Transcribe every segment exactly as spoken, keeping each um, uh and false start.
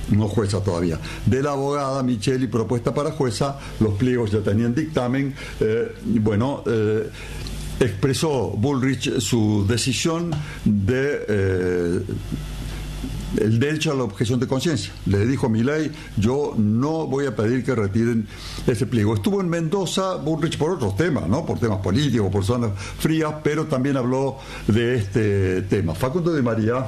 no jueza todavía, de la abogada Micheli, propuesta para jueza. Los pliegos ya tenían dictamen. Eh, bueno, eh, expresó Bullrich su decisión de eh, el derecho a la objeción de conciencia. Le dijo a Milei: yo no voy a pedir que retiren ese pliego. Estuvo en Mendoza Bullrich por otros temas, ¿no? Por temas políticos, por zonas frías, pero también habló de este tema. Facundo de María.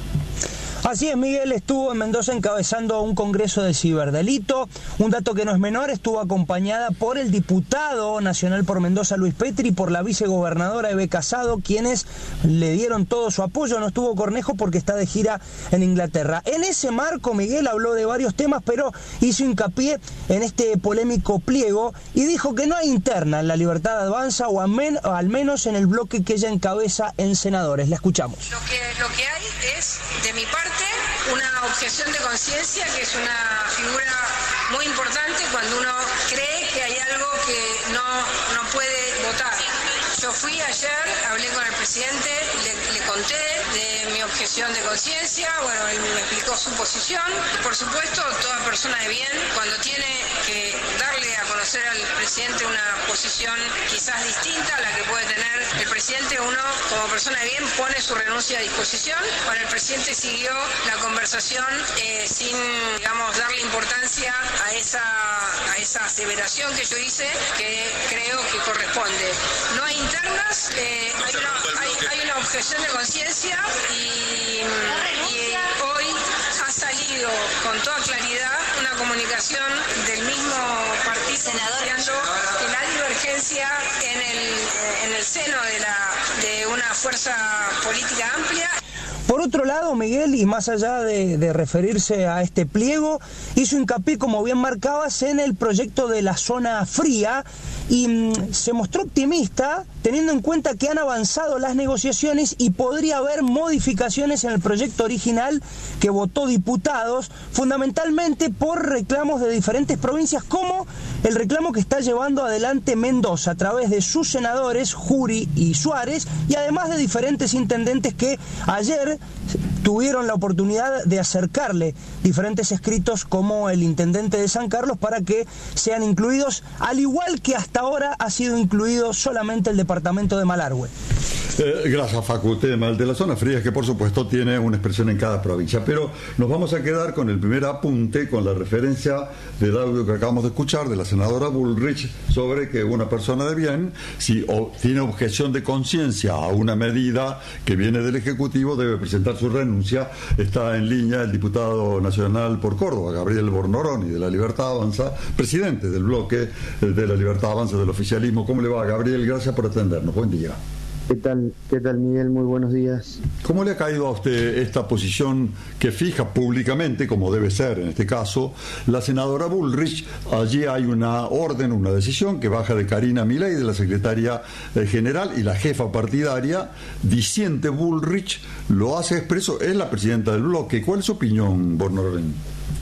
Así es, Miguel, estuvo en Mendoza encabezando un congreso de ciberdelito. Un dato que no es menor, estuvo acompañada por el diputado nacional por Mendoza, Luis Petri, y por la vicegobernadora Eve Casado, quienes le dieron todo su apoyo. No estuvo Cornejo porque está de gira en Inglaterra. En ese marco, Miguel habló de varios temas, pero hizo hincapié en este polémico pliego y dijo que no hay interna en La Libertad Avanza, o al, men o al menos en el bloque que ella encabeza en senadores. La escuchamos. Lo que, lo que hay es, de mi parte, una objeción de conciencia, que es una figura muy importante cuando uno cree que hay algo que no, no puede votar. Yo fui ayer, hablé con el presidente, le, le conté de mi objeción de conciencia, bueno, él me explicó su posición. Por supuesto, toda persona de bien, cuando tiene que darle a conocer al presidente una posición quizás distinta a la que puede tener el presidente, uno como persona de bien pone su renuncia a disposición. Bueno, el presidente siguió la conversación eh, sin, digamos, darle importancia a esa, a esa aseveración que yo hice, que creo que corresponde. No hay internas, eh, hay, una, hay, hay una objeción de conciencia y, y hoy ha salido con toda claridad una comunicación del mismo partido, senador, que la divergencia en el, en el seno de, la, de una fuerza política amplia. Por otro lado, Miguel, y más allá de, de referirse a este pliego, hizo hincapié, como bien marcabas, en el proyecto de la zona fría y mmm, se mostró optimista teniendo en cuenta que han avanzado las negociaciones y podría haber modificaciones en el proyecto original que votó diputados, fundamentalmente por reclamos de diferentes provincias, como el reclamo que está llevando adelante Mendoza a través de sus senadores, Jury y Suárez, y además de diferentes intendentes que ayer tuvieron la oportunidad de acercarle diferentes escritos, como el intendente de San Carlos, para que sean incluidos, al igual que hasta ahora ha sido incluido solamente el departamento de Malargüe. Eh, gracias, Facu. Tema el de la zona fría, que por supuesto tiene una expresión en cada provincia, pero nos vamos a quedar con el primer apunte, con la referencia del audio que acabamos de escuchar de la senadora Bullrich sobre que una persona de bien, si o, tiene objeción de conciencia a una medida que viene del Ejecutivo, debe presentar su renuncia. Está en línea el diputado nacional por Córdoba, Gabriel Bornoroni, de La Libertad Avanza, presidente del bloque de La Libertad Avanza del oficialismo. ¿Cómo le va, Gabriel? Gracias por atendernos. Buen día. ¿Qué tal, qué tal, Miguel? Muy buenos días. ¿Cómo le ha caído a usted esta posición que fija públicamente, como debe ser en este caso, la senadora Bullrich? Allí hay una orden, una decisión que baja de Karina Milei, de la secretaria general y la jefa partidaria. Disiente Bullrich, lo hace expreso, es la presidenta del bloque. ¿Cuál es su opinión, Bornorén?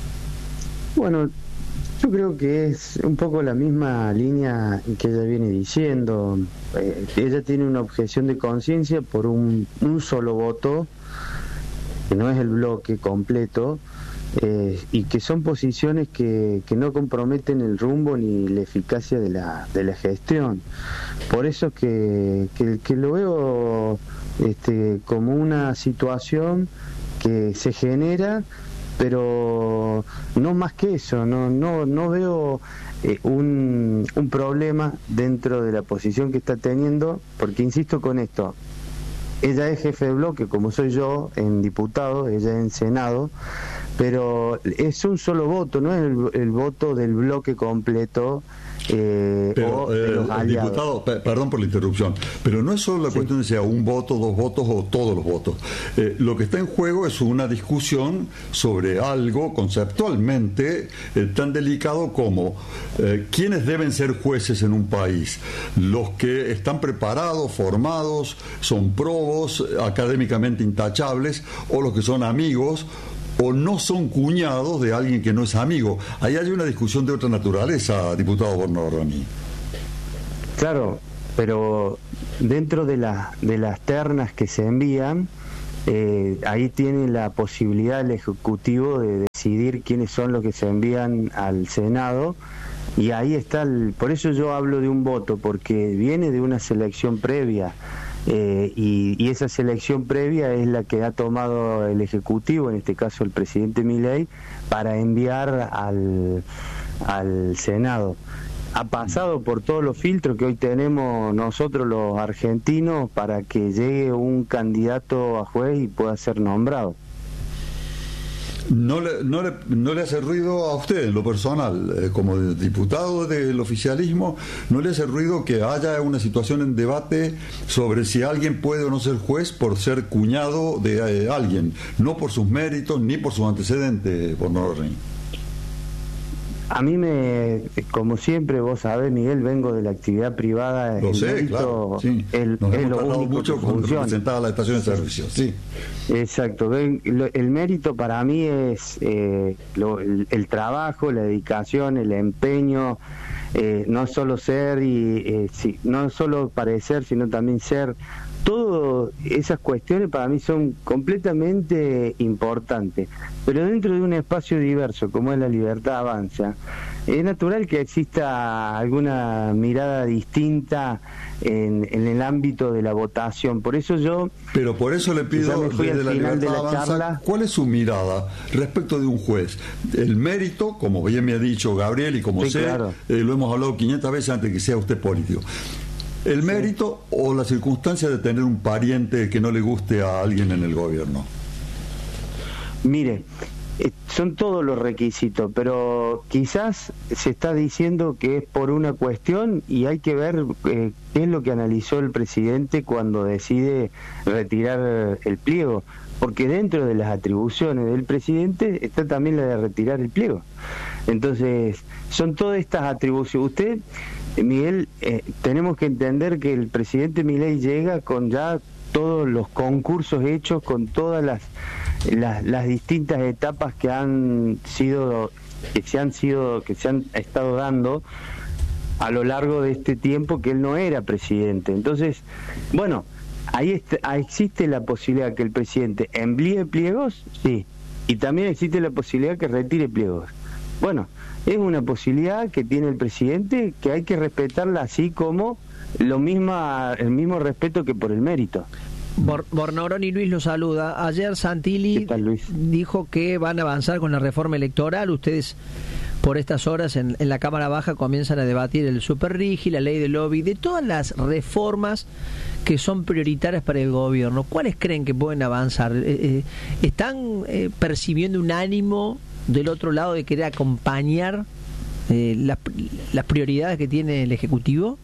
Bueno, yo creo que es un poco la misma línea que ella viene diciendo. Eh, ella tiene una objeción de conciencia por un, un solo voto, que no es el bloque completo, eh, y que son posiciones que, que no comprometen el rumbo ni la eficacia de la, de la gestión. Por eso que, que, que lo veo este, como una situación que se genera, pero no más que eso. No no no veo eh, un, un problema dentro de la posición que está teniendo, porque insisto con esto, ella es jefe de bloque, como soy yo en diputado, ella en senado, pero es un solo voto, no es el, el voto del bloque completo. Eh, pero, o de los eh, aliados. Diputado, pe perdón por la interrupción, pero no es solo la sí. cuestión de sea un voto, dos votos o todos los votos. Eh, lo que está en juego es una discusión sobre algo conceptualmente eh, tan delicado como eh, quiénes deben ser jueces en un país. Los que están preparados, formados, son probos, académicamente intachables, o los que son amigos o no son cuñados de alguien que no es amigo. Ahí hay una discusión de otra naturaleza, diputado Bornoroni. Claro, pero dentro de, la, de las ternas que se envían, eh, ahí tiene la posibilidad el Ejecutivo de decidir quiénes son los que se envían al Senado, y ahí está, el, por eso yo hablo de un voto, porque viene de una selección previa, eh, y, y esa selección previa es la que ha tomado el Ejecutivo, en este caso el presidente Milei, para enviar al, al Senado. Ha pasado por todos los filtros que hoy tenemos nosotros los argentinos para que llegue un candidato a juez y pueda ser nombrado. ¿No le, no le, no le hace ruido a usted, en lo personal, eh, como diputado del oficialismo, no le hace ruido que haya una situación en debate sobre si alguien puede o no ser juez por ser cuñado de eh, alguien, no por sus méritos ni por sus antecedentes, por Norrin? A mí me, como siempre, vos sabés, Miguel, vengo de la actividad privada. Lo sé, claro, sí. El, Nos es hemos lo tratado único mucho que cuando funciona. representaba la estación de servicio, sí. Exacto. Ven, lo, el mérito para mí es eh, lo, el, el trabajo, la dedicación, el empeño, eh, no solo ser y eh, sí, no solo parecer, sino también ser. Todas esas cuestiones para mí son completamente importantes, pero dentro de un espacio diverso como es la Libertad Avanza, es natural que exista alguna mirada distinta en, en el ámbito de la votación. Por eso yo... Pero por eso le pido desde la Libertad de la Avanza, charla, ¿cuál es su mirada respecto de un juez? El mérito, como bien me ha dicho Gabriel, y como sí, sé, claro. eh, lo hemos hablado quinientas veces antes de que sea usted político. ¿El mérito sí. o la circunstancia de tener un pariente que no le guste a alguien en el gobierno? Mire, eh, son todos los requisitos, pero quizás se está diciendo que es por una cuestión y hay que ver eh, qué es lo que analizó el presidente cuando decide retirar el pliego, porque dentro de las atribuciones del presidente está también la de retirar el pliego. Entonces, son todas estas atribuciones. Usted... Miguel, eh, tenemos que entender que el presidente Milei llega con ya todos los concursos hechos, con todas las, las las distintas etapas que han sido que se han sido que se han estado dando a lo largo de este tiempo que él no era presidente. Entonces, bueno, ahí está, ahí existe la posibilidad que el presidente envíe pliegos, sí, y también existe la posibilidad que retire pliegos. Bueno, es una posibilidad que tiene el presidente que hay que respetarla, así como lo misma, el mismo respeto que por el mérito. Bor Bornoroni Luis lo saluda. Ayer Santilli dijo que van a avanzar con la reforma electoral. Ustedes por estas horas en, en la Cámara Baja comienzan a debatir el Superrigi, la ley de lobby, de todas las reformas que son prioritarias para el gobierno. ¿Cuáles creen que pueden avanzar? Eh, eh, ¿Están eh, percibiendo un ánimo del otro lado de querer acompañar eh, las, las prioridades que tiene el Ejecutivo?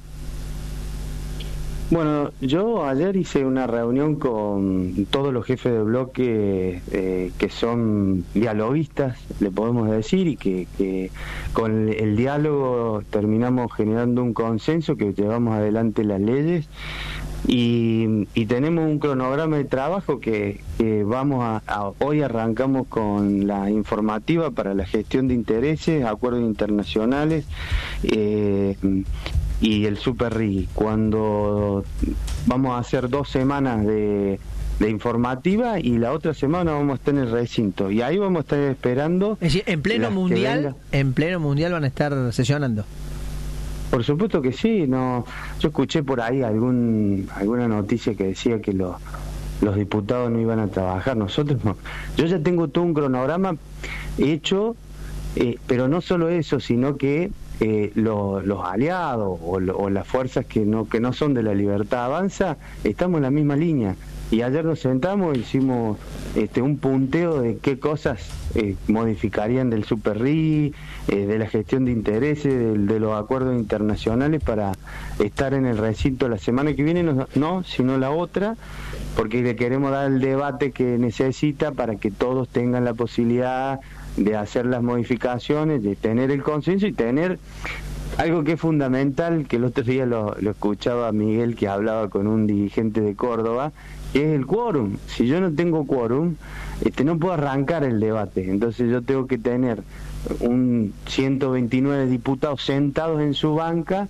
Bueno, yo ayer hice una reunión con todos los jefes de bloque eh, que son dialoguistas, le podemos decir, y que, que con el diálogo terminamos generando un consenso que llevamos adelante las leyes. Y, y tenemos un cronograma de trabajo que, que vamos a, a hoy arrancamos con la informativa para la gestión de intereses, acuerdos internacionales eh, y el Superrigi. Cuando vamos a hacer dos semanas de, de informativa y la otra semana vamos a estar en el recinto y ahí vamos a estar esperando. Es decir, en pleno mundial, en pleno mundial van a estar sesionando. Por supuesto que sí. No, yo escuché por ahí algún alguna noticia que decía que los los diputados no iban a trabajar. Nosotros no. Yo ya tengo todo un cronograma hecho, eh, pero no solo eso, sino que eh, lo, los aliados o, lo, o las fuerzas que no que no son de la Libertad Avanza estamos en la misma línea. Y ayer nos sentamos e hicimos este, un punteo de qué cosas eh, modificarían del Superrigi, eh, de la gestión de intereses, de, de los acuerdos internacionales para estar en el recinto la semana que viene, no, no, sino la otra, porque le queremos dar el debate que necesita para que todos tengan la posibilidad de hacer las modificaciones, de tener el consenso y tener algo que es fundamental, que el otro día lo, lo escuchaba a Miguel, que hablaba con un dirigente de Córdoba, que es el quórum. Si yo no tengo quórum, este, no puedo arrancar el debate. Entonces yo tengo que tener un ciento veintinueve diputados sentados en su banca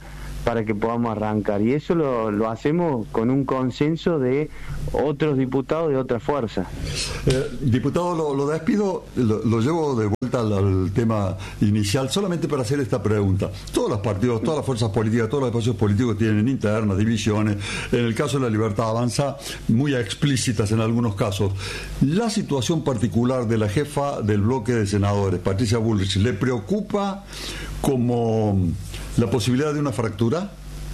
para que podamos arrancar, y eso lo, lo hacemos con un consenso de otros diputados de otra fuerza. Eh, diputado, lo, lo despido, lo, lo llevo de vuelta al, al tema inicial, solamente para hacer esta pregunta. Todos los partidos, todas las fuerzas políticas, todos los espacios políticos tienen internas, divisiones, en el caso de La Libertad Avanza, muy explícitas en algunos casos. La situación particular de la jefa del bloque de senadores, Patricia Bullrich, ¿le preocupa como la posibilidad de una fractura?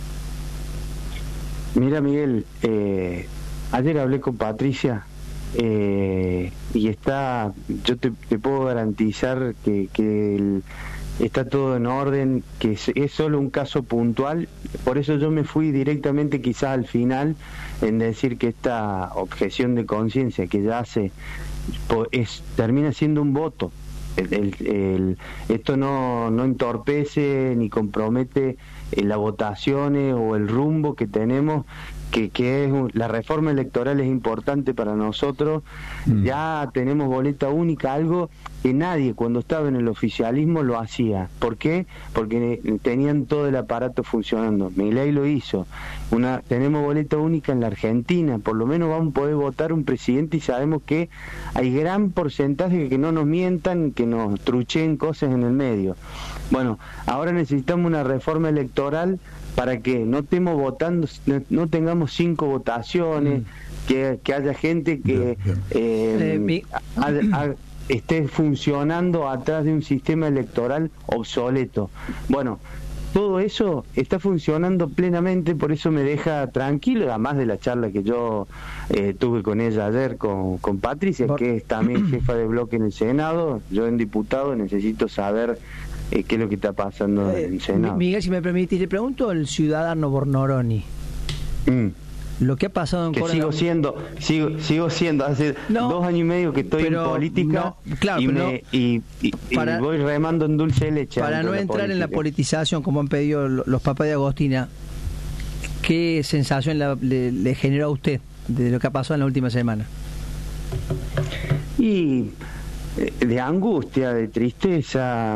Mira, Miguel, eh, ayer hablé con Patricia eh, y está, yo te, te puedo garantizar que, que el, está todo en orden, que es, es solo un caso puntual. Por eso yo me fui directamente quizás al final en decir que esta objeción de conciencia que ya hace es, termina siendo un voto. El, el, el, esto no, no entorpece ni compromete eh, las votaciones o el rumbo que tenemos, que, que es un, la reforma electoral es importante para nosotros. Mm. Ya tenemos boleta única, algo que nadie cuando estaba en el oficialismo lo hacía. ¿Por qué? Porque tenían todo el aparato funcionando. Milei lo hizo. Una, tenemos boleta única en la Argentina, por lo menos vamos a poder votar un presidente, y sabemos que hay gran porcentaje que no nos mientan, que nos trucheen cosas en el medio. Bueno, ahora necesitamos una reforma electoral para que no estemos votando, no tengamos cinco votaciones, mm. que, que haya gente que bien, bien. Eh, eh, mi... ha, ha, esté funcionando atrás de un sistema electoral obsoleto. Bueno, todo eso está funcionando plenamente, por eso me deja tranquilo, además de la charla que yo eh, tuve con ella ayer, con, con Patricia, por... que es también jefa de bloque en el Senado. Yo en diputado necesito saber eh, qué es lo que está pasando eh, en el Senado. Miguel, si me permitís, le pregunto al ciudadano Bornoroni. Mm. Lo que ha pasado en que Córdoba. sigo siendo, sigo, sigo siendo, hace no, dos años y medio que estoy en política, no, claro, y, me, y, y, para, y voy remando en dulce de leche. Para no entrar política. En la politización, como han pedido los papás de Agostina, ¿qué sensación la, le, le generó a usted de lo que ha pasado en la última semana? Y de angustia, de tristeza.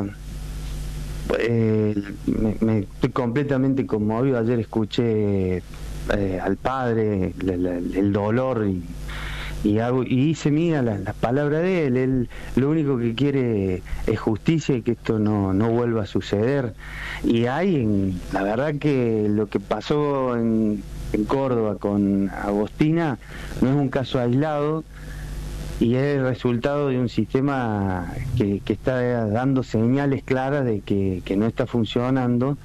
Eh, me, me estoy completamente conmovido. Ayer escuché Eh, al padre, la, la, el dolor, y, y, hago, y hice mía las la palabras de él. Él lo único que quiere es justicia y que esto no, no vuelva a suceder. Y hay, en, la verdad que lo que pasó en, en Córdoba con Agostina no es un caso aislado, y es el resultado de un sistema que, que está dando señales claras de que, que no está funcionando.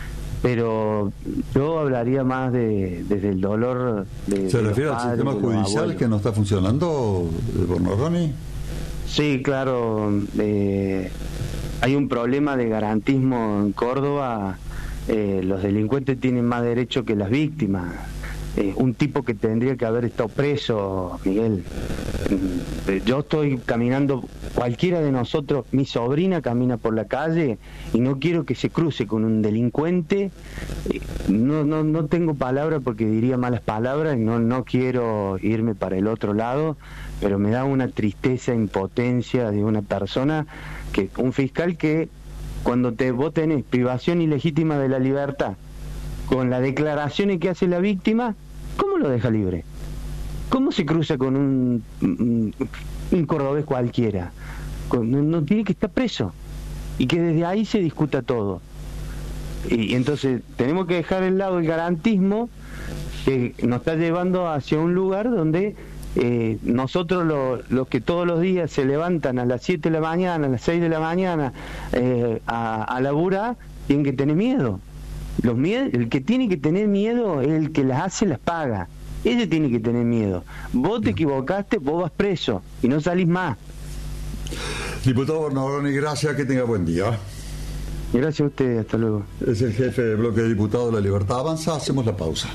Pero yo hablaría más de desde el dolor de, ¿Se de refiere al sistema judicial que no está funcionando, Bornoroni? Sí, claro. Eh, hay un problema de garantismo en Córdoba. Eh, los delincuentes tienen más derecho que las víctimas. Eh, un tipo que tendría que haber estado preso, Miguel. Eh, yo estoy caminando, cualquiera de nosotros, mi sobrina camina por la calle y no quiero que se cruce con un delincuente. Eh, no, no, no tengo palabra porque diría malas palabras, no, no quiero irme para el otro lado, pero me da una tristeza, impotencia de una persona, que un fiscal que cuando te vos tenés privación ilegítima de la libertad, con las declaraciones que hace la víctima, ¿cómo lo deja libre? ¿Cómo se cruza con un, un, un cordobés cualquiera? Con, no, no tiene que estar preso. Y que desde ahí se discuta todo. Y, y entonces tenemos que dejar de lado el garantismo que nos está llevando hacia un lugar donde eh, nosotros lo, los que todos los días se levantan a las siete de la mañana, a las seis de la mañana eh, a, a laburar, tienen que tener miedo. Los miedos, el que tiene que tener miedo es el que las hace, las paga. Ese tiene que tener miedo. Vos te equivocaste, vos vas preso y no salís más. Diputado Bornoroni, gracias, que tenga buen día. Gracias a usted, hasta luego. Es el jefe de bloque de diputados de La Libertad Avanza. Hacemos la pausa.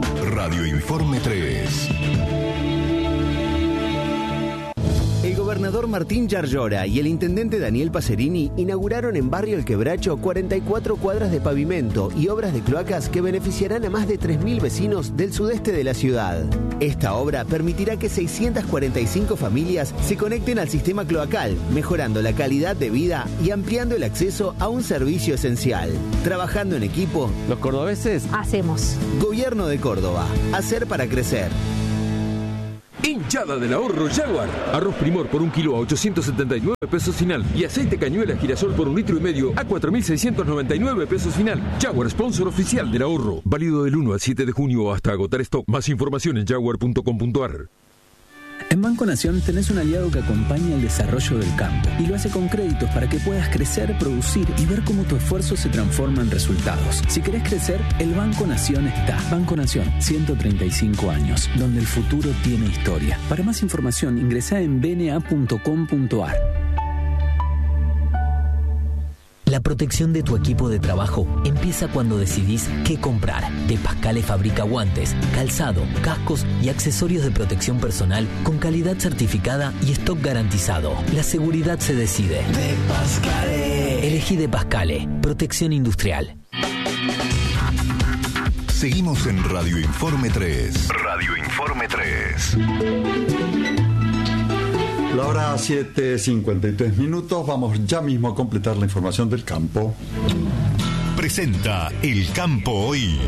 Radio Informe tres. El gobernador gobernador Martín Yarlora y el intendente Daniel Pacerini inauguraron en Barrio El Quebracho cuarenta y cuatro cuadras de pavimento y obras de cloacas que beneficiarán a más de tres mil vecinos del sudeste de la ciudad. Esta obra permitirá que seiscientas cuarenta y cinco familias se conecten al sistema cloacal, mejorando la calidad de vida y ampliando el acceso a un servicio esencial. Trabajando en equipo, los cordobeses hacemos. Gobierno de Córdoba. Hacer para crecer. Hinchada del ahorro Jaguar. Arroz Primor por un kilo a ochocientos setenta y nueve pesos final. Y aceite cañuela girasol por un litro y medio a cuatro mil seiscientos noventa y nueve pesos final. Jaguar, sponsor oficial del ahorro. Válido del uno al siete de junio hasta agotar stock. Más información en jaguar punto com punto a r. En Banco Nación tenés un aliado que acompaña el desarrollo del campo y lo hace con créditos para que puedas crecer, producir y ver cómo tu esfuerzo se transforma en resultados. Si querés crecer, el Banco Nación está. Banco Nación, ciento treinta y cinco años, donde el futuro tiene historia. Para más información, ingresá en b n a punto com punto a r. La protección de tu equipo de trabajo empieza cuando decidís qué comprar. De Pascale fabrica guantes, calzado, cascos y accesorios de protección personal con calidad certificada y stock garantizado. La seguridad se decide. De Pascale. Elegí De Pascale. Protección industrial. Seguimos en Radio Informe tres. Radio Informe tres. La hora siete cincuenta y tres minutos, vamos ya mismo a completar la información del campo. Presenta El Campo Hoy.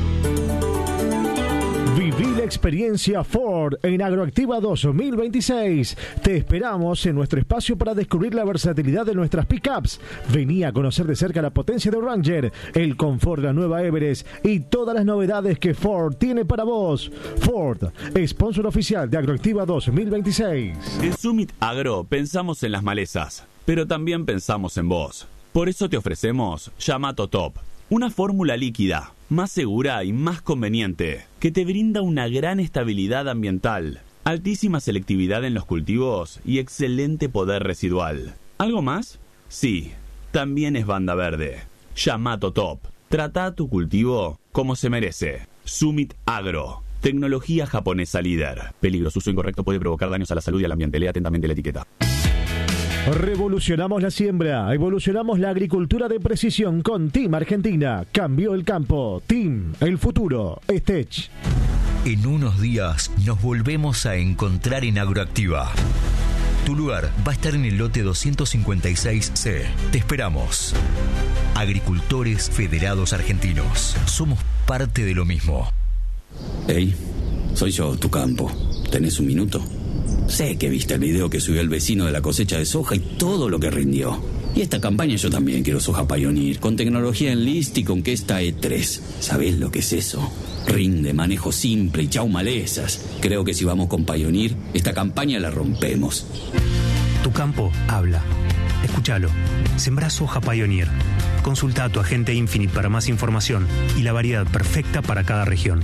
Viví la experiencia Ford en Agroactiva dos mil veintiséis. Te esperamos en nuestro espacio para descubrir la versatilidad de nuestras pickups. Vení a conocer de cerca la potencia de Ranger, el confort de la nueva Everest y todas las novedades que Ford tiene para vos. Ford, sponsor oficial de Agroactiva dos mil veintiséis. En Summit Agro pensamos en las malezas, pero también pensamos en vos. Por eso te ofrecemos Yamato Top, una fórmula líquida, más segura y más conveniente, que te brinda una gran estabilidad ambiental, altísima selectividad en los cultivos y excelente poder residual. ¿Algo más? Sí, también es banda verde. Yamato Top. Trata tu cultivo como se merece. Summit Agro. Tecnología japonesa líder. Peligro, su uso incorrecto puede provocar daños a la salud y al ambiente. Lea atentamente la etiqueta. Revolucionamos la siembra, evolucionamos la agricultura de precisión con Team Argentina. Cambió el campo. Team, el futuro. Estech. En unos días nos volvemos a encontrar en Agroactiva. Tu lugar va a estar en el lote doscientos cincuenta y seis ce. Te esperamos. Agricultores Federados Argentinos. Somos parte de lo mismo. Hey, soy yo, tu campo. ¿Tenés un minuto? Sé que viste el video que subió el vecino de la cosecha de soja y todo lo que rindió. Y esta campaña yo también quiero soja Pioneer, con tecnología Enlist y con que esta E tres. ¿Sabés lo que es eso? Rinde, manejo simple y chau malezas. Creo que si vamos con Pioneer, esta campaña la rompemos. Tu campo habla. Escúchalo. Sembrá soja Pioneer. Consulta a tu agente Infinite para más información y la variedad perfecta para cada región.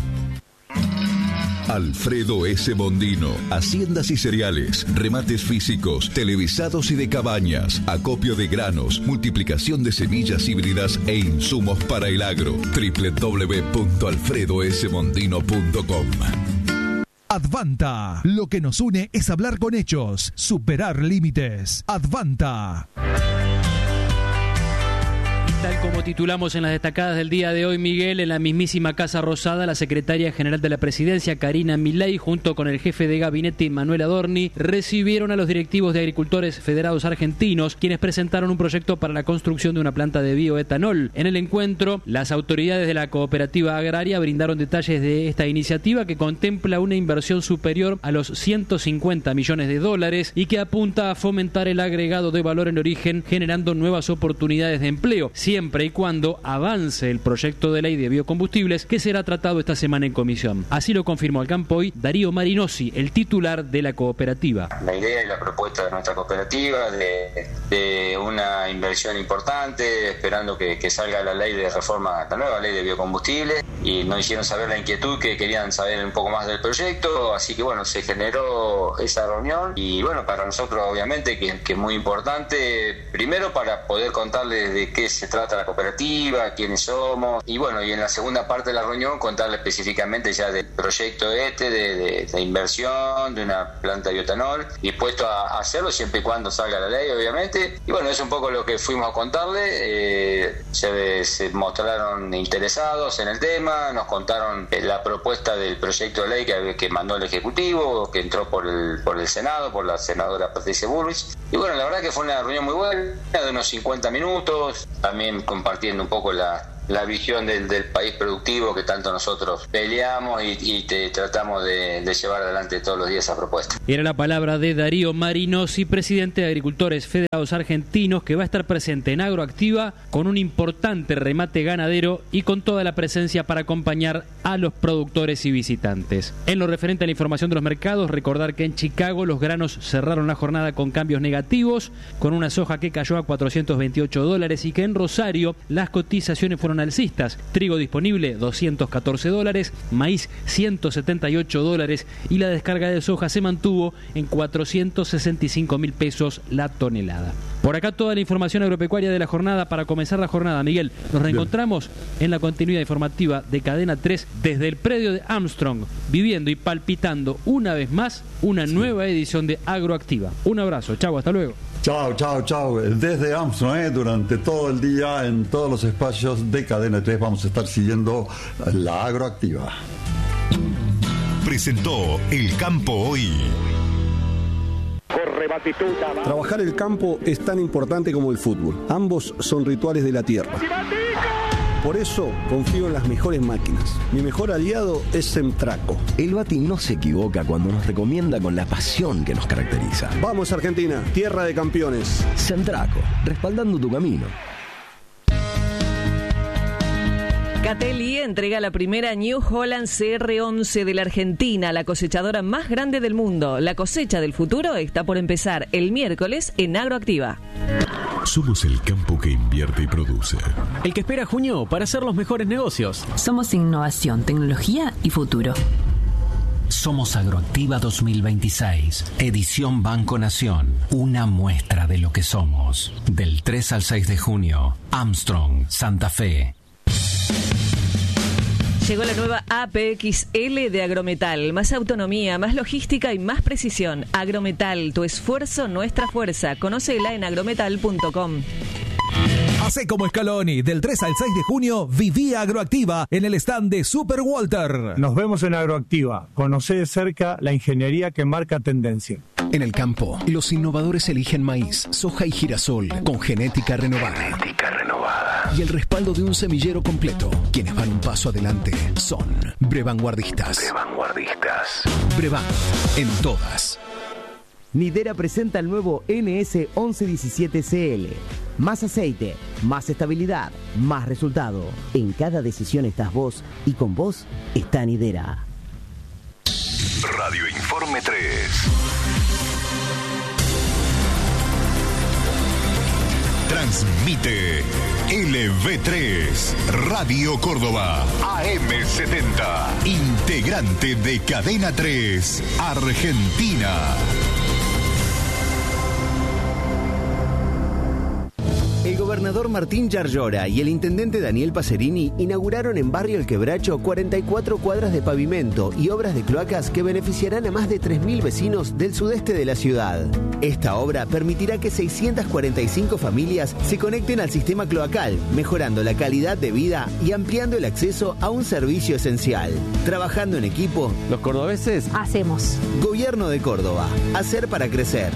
Alfredo S. Mondino, haciendas y cereales, remates físicos, televisados y de cabañas, acopio de granos, multiplicación de semillas híbridas e insumos para el agro. doble u doble u doble u punto alfredo s mondino punto com. Advanta. Lo que nos une es hablar con hechos, superar límites. Advanta. Tal como titulamos en las destacadas del día de hoy, Miguel, en la mismísima Casa Rosada, la secretaria general de la Presidencia, Karina Milei, junto con el jefe de gabinete, Manuel Adorni, recibieron a los directivos de Agricultores Federados Argentinos, quienes presentaron un proyecto para la construcción de una planta de bioetanol. En el encuentro, las autoridades de la cooperativa agraria brindaron detalles de esta iniciativa que contempla una inversión superior a los ciento cincuenta millones de dólares y que apunta a fomentar el agregado de valor en origen, generando nuevas oportunidades de empleo, siempre y cuando avance el proyecto de ley de biocombustibles que será tratado esta semana en comisión. Así lo confirmó al campo hoy Darío Marinosi, el titular de la cooperativa. La idea y la propuesta de nuestra cooperativa de, de una inversión importante, esperando que, que salga la ley de reforma, la nueva ley de biocombustibles, y nos hicieron saber la inquietud que querían saber un poco más del proyecto, así que bueno, se generó esa reunión y bueno, para nosotros obviamente que, que es muy importante, primero para poder contarles de qué se trata trata la cooperativa, quiénes somos, y bueno, y en la segunda parte de la reunión contarle específicamente ya del proyecto este de, de, de inversión, de una planta de bioetanol, dispuesto a, a hacerlo siempre y cuando salga la ley, obviamente, y bueno, es un poco lo que fuimos a contarle, eh, se, se mostraron interesados en el tema, nos contaron eh, la propuesta del proyecto de ley que, que mandó el Ejecutivo, que entró por el, por el Senado, por la senadora Patricia Bullrich, y bueno, la verdad que fue una reunión muy buena, de unos cincuenta minutos, también compartiendo un poco la la visión del, del país productivo que tanto nosotros peleamos y, y te, tratamos de, de llevar adelante todos los días esa propuesta. Era la palabra de Darío Marinosi, presidente de Agricultores Federados Argentinos, que va a estar presente en Agroactiva con un importante remate ganadero y con toda la presencia para acompañar a los productores y visitantes. En lo referente a la información de los mercados, recordar que en Chicago los granos cerraron la jornada con cambios negativos, con una soja que cayó a cuatrocientos veintiocho dólares y que en Rosario las cotizaciones fueron alcistas. Trigo disponible doscientos catorce dólares, maíz ciento setenta y ocho dólares y la descarga de soja se mantuvo en cuatrocientos sesenta y cinco mil pesos la tonelada. Por acá toda la información agropecuaria de la jornada para comenzar la jornada. Miguel, nos reencontramos Bien. en la continuidad informativa de Cadena tres desde el predio de Armstrong, viviendo y palpitando una vez más una sí. nueva edición de Agroactiva. Un abrazo, chau, hasta luego. Chao, chao, chao. Desde Armstrong, ¿eh? durante todo el día, en todos los espacios de Cadena tres, vamos a estar siguiendo la Agroactiva. Presentó El Campo Hoy. Trabajar el campo es tan importante como el fútbol. Ambos son rituales de la tierra. Por eso confío en las mejores máquinas. Mi mejor aliado es Semtraco. El Bati no se equivoca cuando nos recomienda con la pasión que nos caracteriza. Vamos Argentina, tierra de campeones. Semtraco, respaldando tu camino. Catelli entrega la primera New Holland C R once de la Argentina, la cosechadora más grande del mundo. La cosecha del futuro está por empezar el miércoles en Agroactiva. Somos el campo que invierte y produce. El que espera junio para hacer los mejores negocios. Somos innovación, tecnología y futuro. Somos Agroactiva dos mil veintiséis, edición Banco Nación. Una muestra de lo que somos. Del tres al seis de junio, Armstrong, Santa Fe. Llegó la nueva A P X L de Agrometal. Más autonomía, más logística y más precisión. Agrometal, tu esfuerzo, nuestra fuerza. Conócela en agrometal punto com. Hacé como Scaloni. Del tres al seis de junio, viví Agroactiva en el stand de Super Walter. Nos vemos en Agroactiva. Conocé de cerca la ingeniería que marca tendencia. En el campo, los innovadores eligen maíz, soja y girasol con genética renovada. Genética renovada. Y el respaldo de un semillero completo. Quienes van un paso adelante son Brevanguardistas. Brevanguardistas. Brevan, en todas. Nidera presenta el nuevo N S once diecisiete C L. Más aceite, más estabilidad, más resultado. En cada decisión estás vos y con vos está Nidera. Radio Informe tres. Transmite L V tres, Radio Córdoba, A M setenta, integrante de Cadena tres, Argentina. El gobernador Martín Yarlora y el intendente Daniel Pacerini inauguraron en Barrio El Quebracho cuarenta y cuatro cuadras de pavimento y obras de cloacas que beneficiarán a más de tres mil vecinos del sudeste de la ciudad. Esta obra permitirá que seiscientas cuarenta y cinco familias se conecten al sistema cloacal, mejorando la calidad de vida y ampliando el acceso a un servicio esencial. Trabajando en equipo, los cordobeses hacemos. Gobierno de Córdoba. Hacer para crecer.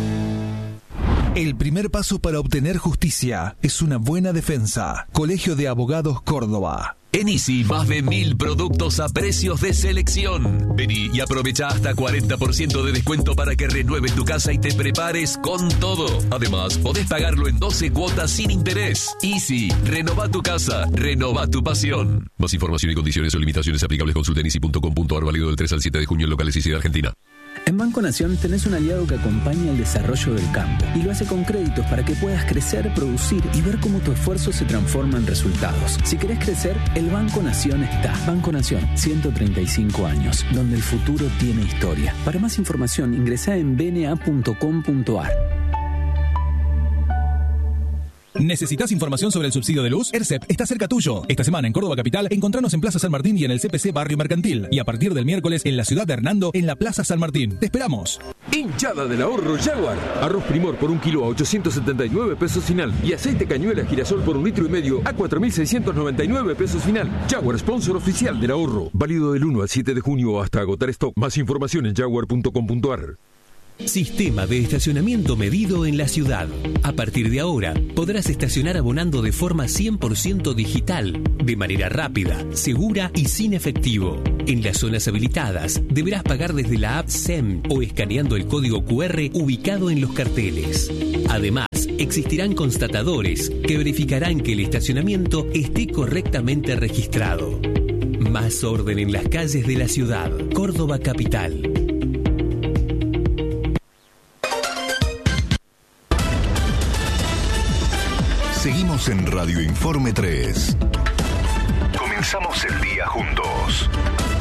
El primer paso para obtener justicia es una buena defensa. Colegio de Abogados Córdoba. En Easy, más de mil productos a precios de selección. Vení y aprovecha hasta cuarenta por ciento de descuento para que renueves tu casa y te prepares con todo. Además, podés pagarlo en doce cuotas sin interés. Easy, renova tu casa, renova tu pasión. Más información y condiciones o limitaciones aplicables consulta en easy punto com punto a r, válido del tres al siete de junio en locales Easy de Argentina. En Banco Nación tenés un aliado que acompaña el desarrollo del campo y lo hace con créditos para que puedas crecer, producir y ver cómo tu esfuerzo se transforma en resultados. Si querés crecer, el Banco Nación está. Banco Nación, ciento treinta y cinco años, donde el futuro tiene historia. Para más información, ingresá en b n a punto com punto a r. ¿Necesitas información sobre el subsidio de luz? ERCEP está cerca tuyo. Esta semana en Córdoba Capital, encontranos en Plaza San Martín y en el C P C Barrio Mercantil. Y a partir del miércoles en la ciudad de Hernando, en la Plaza San Martín. Te esperamos. Hinchada del ahorro Jaguar. Arroz Primor por un kilo a ochocientos setenta y nueve pesos final. Y aceite cañuela girasol por un litro y medio a cuatro mil seiscientos noventa y nueve pesos final. Jaguar, sponsor oficial del ahorro. Válido del uno al siete de junio hasta agotar stock. Más información en jaguar punto com punto a r. Sistema de estacionamiento medido en la ciudad. A partir de ahora, podrás estacionar abonando de forma cien por ciento digital, de manera rápida, segura y sin efectivo. En las zonas habilitadas, deberás pagar desde la app S E M o escaneando el código cu erre ubicado en los carteles. Además, existirán constatadores que verificarán que el estacionamiento esté correctamente registrado. Más orden en las calles de la ciudad. Córdoba Capital. Seguimos en Radio Informe tres. Comenzamos el día juntos.